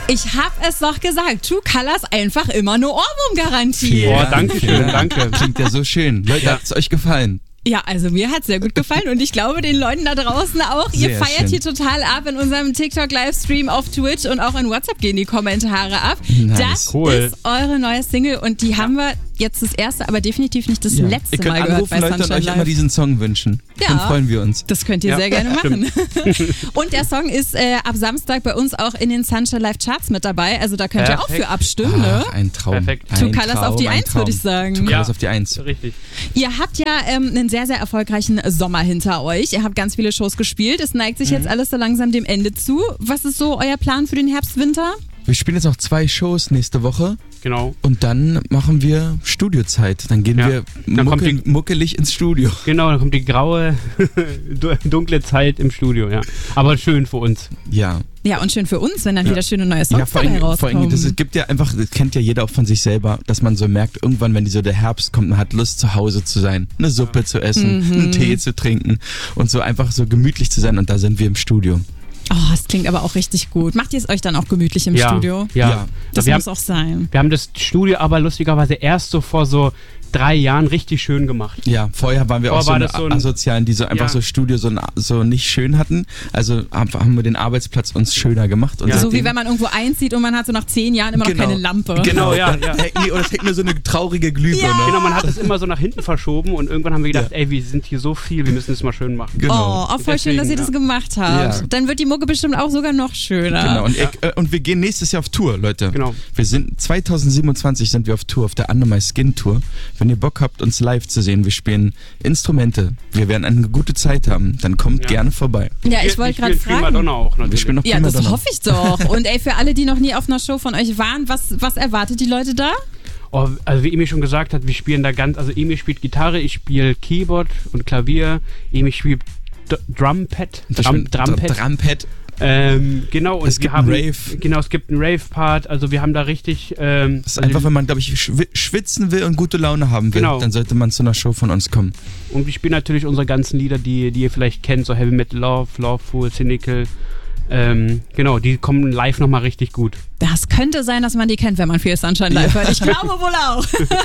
Ich hab es doch gesagt. True Colors einfach immer eine Ohrwurm-Garantie. Oh, danke schön, danke. Klingt ja so schön. Leute, hat es euch gefallen? Ja, also mir hat's sehr gut gefallen und ich glaube den Leuten da draußen auch. Ihr Sehr feiert schön. hier total ab in unserem TikTok-Livestream auf Twitch und auch in WhatsApp gehen die Kommentare ab. Nice. Das Cool. ist eure neue Single und die haben wir jetzt das erste, aber definitiv nicht das Ihr letzte könnt Mal gehört anrufen, bei Leute, und Sunshine euch immer Live. diesen Song wünschen. Ja. Dann freuen wir uns. Das könnt ihr Ja, sehr gerne machen. stimmt. Und der Song ist ab Samstag bei uns auch in den Sunshine Live Charts mit dabei. Also da könnt ihr auch Perfekt. für abstimmen, ne? Ach, ein Traum. Perfekt. True Colors auf die 1, würde ich sagen. True Colors Ja. auf die 1. Richtig. Ihr habt ja einen sehr, sehr erfolgreichen Sommer hinter euch. Ihr habt ganz viele Shows gespielt. Es neigt sich jetzt alles so langsam dem Ende zu. Was ist so euer Plan für den Herbst, Winter? Wir spielen jetzt noch 2 Shows nächste Woche Genau. und dann machen wir Studiozeit. Dann gehen Ja. wir Dann kommt die- muckelig ins Studio. Genau, dann kommt die graue, dunkle Zeit im Studio, ja. Aber schön für uns. Ja. Ja, und schön für uns, wenn dann Ja. wieder schöne neue Ja, Songs dabei vor rauskommen. allem, das gibt ja einfach, das kennt ja jeder auch von sich selber, dass man so merkt, irgendwann, wenn so der Herbst kommt, man hat Lust zu Hause zu sein, eine Suppe zu essen, einen Tee zu trinken und so einfach so gemütlich zu sein und da sind wir im Studio. Oh, das klingt aber auch richtig gut. Macht ihr es euch dann auch gemütlich im Ja. Studio? Ja. Das wir, muss auch sein. wir haben das Studio aber lustigerweise erst so vor so 3 Jahren richtig schön gemacht. Ja, vorher waren wir auch so war eine das so ein- Asozialen, die so einfach Ja. so Studio so nicht schön hatten. Also haben wir den Arbeitsplatz uns schöner gemacht. Und Ja. So wie seitdem- wenn man irgendwo einzieht und man hat so nach 10 Jahren immer noch keine Lampe. Genau, ja, Da ja. hängt oder es hängt nur so eine traurige Glühbirne. Ja. Genau, man hat es immer so nach hinten verschoben und irgendwann haben wir gedacht, ey, wir sind hier so viel, wir müssen es mal schön machen. Genau. Oh, auch voll schön, dass ihr das Deswegen, gemacht habt. Ja. Dann wird die Mucke bestimmt auch sogar noch schöner. Genau. Und wir gehen nächstes Jahr auf Tour, Leute. Genau. Wir sind 2027 sind wir auf Tour, auf der Under My Skin Tour. Wenn ihr Bock habt, uns live zu sehen, wir spielen Instrumente. Wir werden eine gute Zeit haben. Dann kommt Ja. gerne vorbei. Ja, ich wollte gerade Prima fragen. Donna auch Wir natürlich. spielen noch Ja, Prima das Donna. hoffe ich doch. Und ey, für alle, die noch nie auf einer Show von euch waren, was erwartet die Leute da? Oh, also wie Emi schon gesagt hat, wir spielen da ganz, also Emi spielt Gitarre, ich spiele Keyboard und Klavier, Emi spielt Drumpad. Drumpad. Genau, und Es gibt wir haben einen Rave. Genau, es gibt einen Rave-Part, also wir haben da richtig. Das ist einfach, wenn man, glaube ich, schwitzen will und gute Laune haben will, Genau. dann sollte man zu einer Show von uns kommen. Und wir spielen natürlich unsere ganzen Lieder, die ihr vielleicht kennt, so Heavy Metal Love, Loveful, Cynical. Genau, die kommen live nochmal richtig gut. Das könnte sein, dass man die kennt, wenn man viel Sunshine Live hört. Ich glaube wohl auch.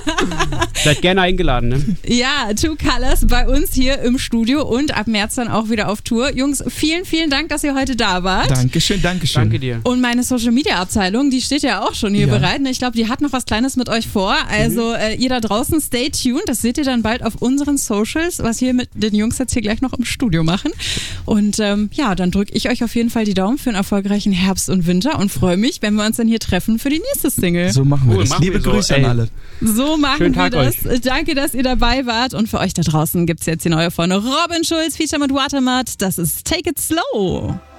Seid gerne eingeladen, ne? Ja, True Colors bei uns hier im Studio und ab März dann auch wieder auf Tour. Jungs, vielen, vielen Dank, dass ihr heute da wart. Dankeschön. Danke dir. Und meine Social Media Abteilung, die steht ja auch schon hier Ja. bereit. Ich glaube, die hat noch was Kleines mit euch vor. Also ihr da draußen, stay tuned. Das seht ihr dann bald auf unseren Socials, was wir mit den Jungs jetzt hier gleich noch im Studio machen. Und ja, dann drücke ich euch auf jeden Fall die Daumen für einen erfolgreichen Herbst und Winter und freue mich, wenn wir uns dann hier treffen für die nächste Single. So machen wir Cool, das. machen Liebe wir so, Grüße ey. an alle. So machen Schönen wir Tag das. Danke, dass ihr dabei wart. Und für euch da draußen gibt's jetzt die neue von Robin Schulz, Feature mit Watermat. Das ist Take It Slow.